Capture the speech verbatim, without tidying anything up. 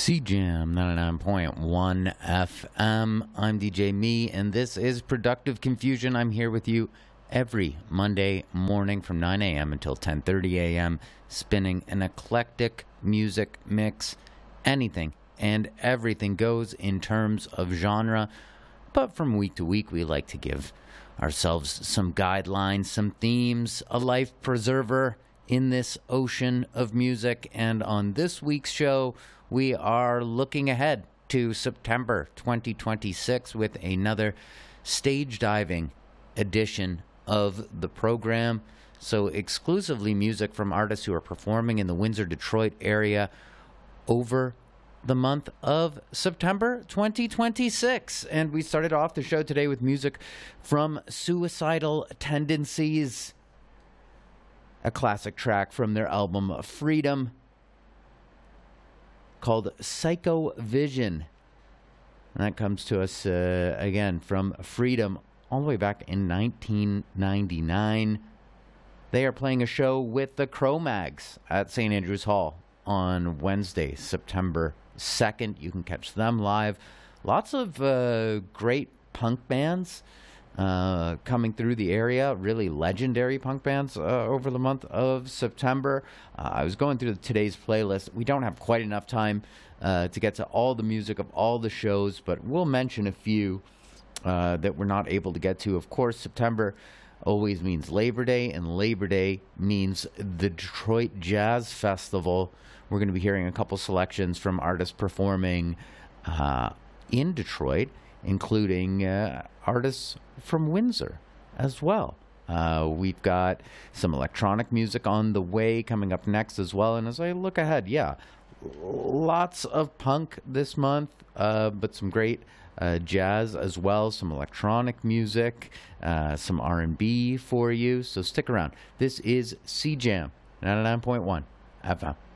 C Jam ninety-nine point one F M. I'm D J Me, and this is Productive Confusion. I'm here with you every Monday morning from nine a.m. until ten thirty a.m., spinning an eclectic music mix. Anything and everything goes in terms of genre, but from week to week, we like to give ourselves some guidelines, some themes, a life preserver in this ocean of music. And on this week's show, we are looking ahead to September twenty twenty-six with another stage diving edition of the program. So exclusively music from artists who are performing in the Windsor, Detroit area over the month of September twenty twenty-six. And we started off the show today with music from Suicidal Tendencies, a classic track from their album Freedom called Psycho Vision. And that comes to us uh, again from Freedom all the way back in nineteen ninety-nine. They are playing a show with the Cro-Mags at Saint Andrews Hall on Wednesday, September second. You can catch them live. Lots of uh, great punk bands uh, coming through the area, really legendary punk bands uh, over the month of September. Uh, I was going through today's playlist. We don't have quite enough time uh, to get to all the music of all the shows, but we'll mention a few uh, that we're not able to get to. Of course, September always means Labor Day, and Labor Day means the Detroit Jazz Festival. We're going to be hearing a couple selections from artists performing uh, in Detroit, including uh, artists from Windsor as well. Uh, we've got some electronic music on the way coming up next as well. And as I look ahead, yeah, lots of punk this month, uh, but some great uh, jazz as well, some electronic music, uh, some R and B for you. So stick around. This is C Jam ninety-nine point one F M.